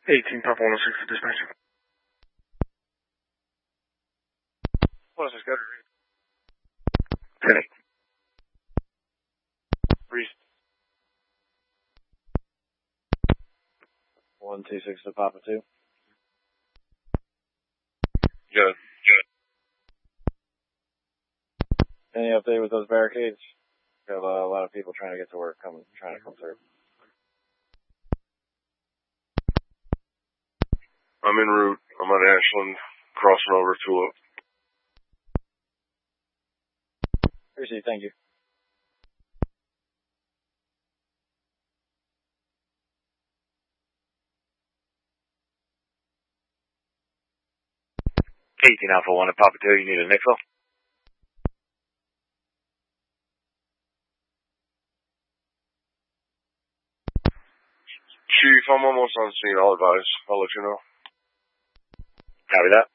18 Papa 106 for dispatch. 106, go. 10-8. Breeze. 126 to Papa 2. Good. Any update with those barricades? Got a lot of people trying to get to work, trying to come through. I'm en route. I'm on Ashland, crossing over to Appreciate it, thank you. Alpha 1 to Papa 2, you need a Nixel? Chief, I'm almost on scene. I'll advise. I'll let you know. Copy that.